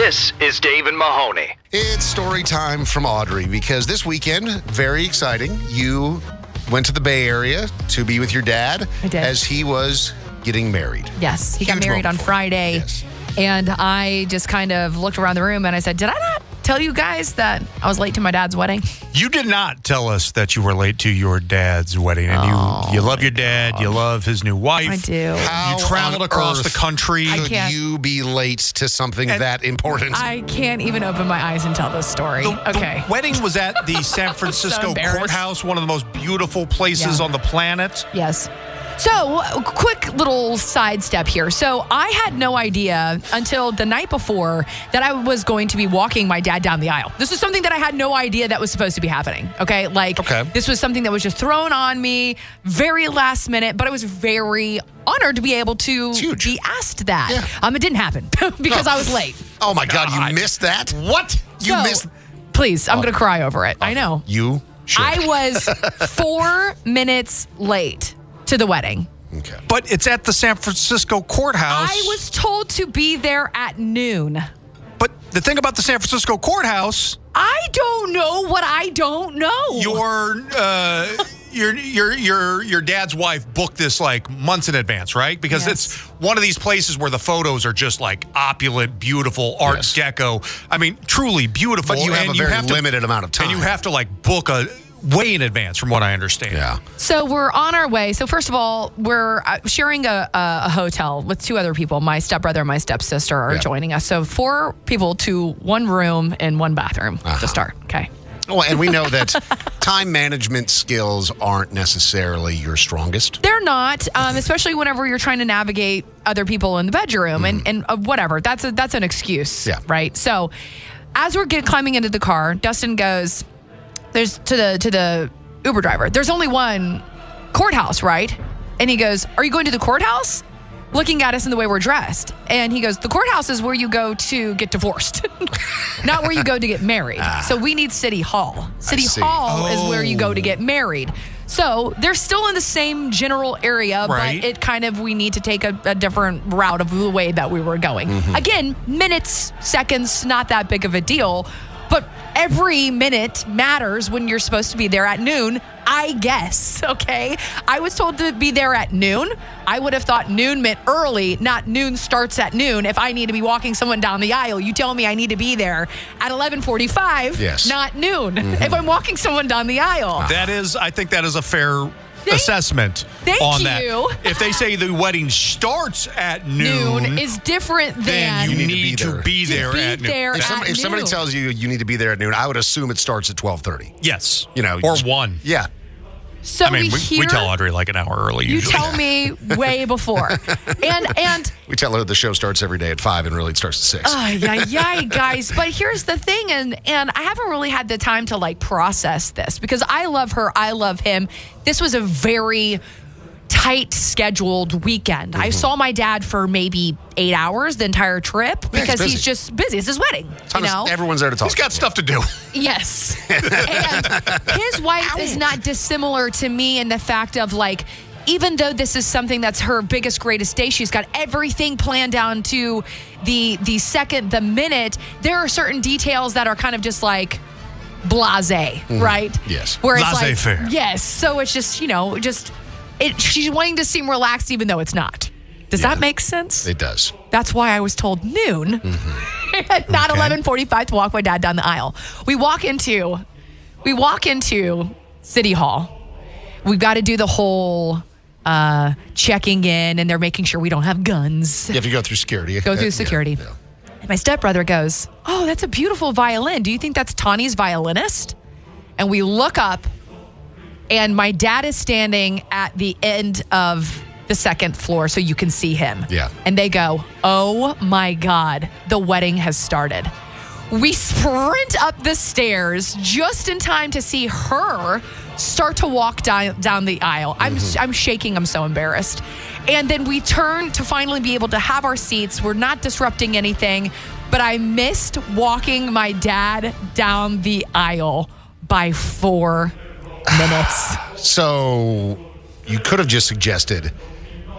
This is Dave and Mahoney. It's story time from Audrey because this weekend, very exciting. You went to the Bay Area to be with your dad. I did. As he was getting married. Yes, he got Huge married on moment for him. Friday. Yes. And I just kind of looked around the room and I said, did I not tell you guys that I was late to my dad's wedding? You did not tell us that you were late to your dad's wedding. And you love your dad. You love his new wife. I do. How You traveled on across the earth country. I could can't- you be late to something that important? I can't even open my eyes and tell this story. Okay. The wedding was at the San Francisco embarrassed. courthouse, one of the most beautiful places Yeah. on the planet. Yes. So, quick little sidestep here. So, I had no idea until the night before that I was going to be walking my dad down the aisle. This was something that I had no idea that was supposed to be happening. Okay. This was something that was just thrown on me very last minute, but I was very honored to be able to huge. be asked that. Yeah. It didn't happen because I was late. Oh my God, you missed that? What? You So, missed. Please, I'm going to cry over it. I know. You should. I was 4 minutes late to the wedding. Okay. But it's at the San Francisco courthouse. I was told to be there at noon. But the thing about the San Francisco courthouse, I don't know what I don't know. your dad's wife booked this like months in advance, right? Because Yes. it's one of these places where the photos are just like opulent, beautiful Art Yes. Deco. I mean, truly beautiful. But you have and a very to- limited amount of time. And you have to like book a way in advance, from what I understand. Yeah. So we're on our way. So first of all, we're sharing a hotel with 2 other people. My stepbrother and my stepsister are Yeah. joining us. So 4 people to 1 room and 1 bathroom to start. Okay. Oh, and we know that time management skills aren't necessarily your strongest. They're not, especially whenever you're trying to navigate other people in the bedroom and whatever. That's an excuse, Yeah. right? So, as we're climbing into the car, Dustin goes, "There's to the Uber driver. There's only one courthouse, right?" And he goes, "Are you going to the courthouse?" Looking at us in the way we're dressed, and he goes, "The courthouse is where you go to get divorced, not where you go to get married. So we need City Hall. City see. Hall is where you go to get married." So they're still in the same general area, Right. but it kind of, we need to take a different route of the way that we were going. Again, minutes, seconds, not that big of a deal, but every minute matters when you're supposed to be there at noon, I guess, okay? I was told to be there at noon. I would have thought noon meant early, not noon starts at noon. If I need to be walking someone down the aisle, you tell me I need to be there at 11:45, Yes. not noon. If I'm walking someone down the aisle. I think that is a fair assessment Thank on that. you. If they say the wedding starts at Noon is different then than you need to need be to be there. there be at noon. there That- at If somebody noon. tells you you need to be there at noon, I would assume it starts at 12:30. Yes. You know, or just- 1. Yeah. So I mean, we hear, tell Audrey like an hour early you usually. tell me way before. And We tell her the show starts every day at 5 and really it starts at 6. yeah, guys. But here's the thing, and I haven't really had the time to like process this because I love her, I love him. This was a very tight scheduled weekend. I saw my dad for maybe 8 hours the entire trip because busy. he's just busy. It's his wedding, you know. Everyone's there to talk. He's got stuff to do. Yes. And his wife is not dissimilar to me in the fact of like, even though this is something that's her biggest, greatest day, she's got everything planned down to the second, the minute. There are certain details that are kind of just like blasé, right? Yes. Where it's like, Laissez-faire. yes. So it's just, she's wanting to seem relaxed even though it's not. Does that make sense? It does. That's why I was told noon, not 11:45 to walk my dad down the aisle. We walk into City Hall. We've got to do the whole checking in, and they're making sure we don't have guns. You have to go through security. Go through security. Yeah. And my stepbrother goes, "Oh, that's a beautiful violin. Do you think that's Tawny's violinist?" And we look up, and my dad is standing at the end of the second floor so you can see him. Yeah. And they go, "Oh my God, the wedding has started." We sprint up the stairs just in time to see her start to walk down the aisle. I'm shaking. I'm so embarrassed. And then we turn to finally be able to have our seats. We're not disrupting anything, but I missed walking my dad down the aisle by 4 minutes. So you could have just suggested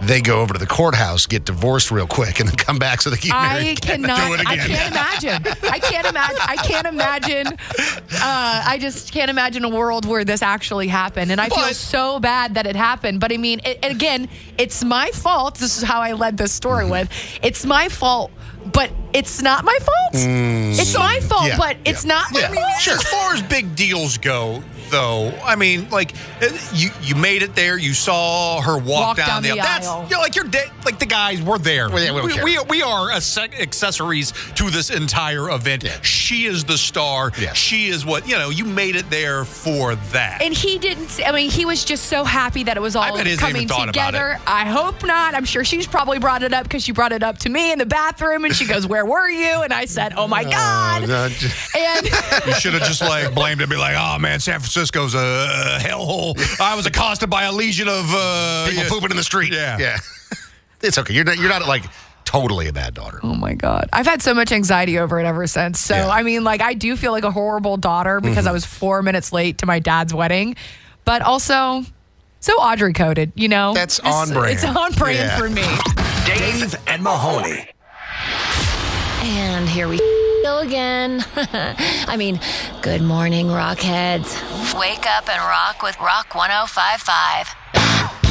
they go over to the courthouse, get divorced real quick, and then come back so they can get married I again. cannot. Do it I again. can't imagine. I can't imagine. I just can't imagine a world where this actually happened. And I feel But- so bad that it happened. But I mean, again, it's my fault. This is how I led this story with. It's my fault, but it's not my fault. It's my fault, Yeah, but it's not my fault. Sure. As far as big deals go, though, I mean, like you made it there. You saw her walk down the aisle. That's aisle. like you're like the guys were there. Well, yeah, we don't care. we are accessories to this entire event. Yeah. She is the star. Yeah. She is what you made it there for that. And he didn't. I mean, he was just so happy that it was all bet he hasn't coming even thought about together. it. I hope not. I'm sure she's probably brought it up because she brought it up to me in the bathroom, and she goes, "Where were you?" And I said, "Oh my God!" No, And You should have just like blamed it and be like, oh man, San Francisco's a hellhole. I was accosted by a legion of people pooping in the street. Yeah. It's okay. You're not like totally a bad daughter. oh my God, I've had so much anxiety over it ever since. So Yeah. I mean, like, I do feel like a horrible daughter because I was 4 minutes late to my dad's wedding, but also so Audrey coded. That's on brand. It's on brand Yeah. for me. Dave and Mahoney. And here we go again. I mean, good morning, Rockheads. Wake up and rock with Rock 105.5.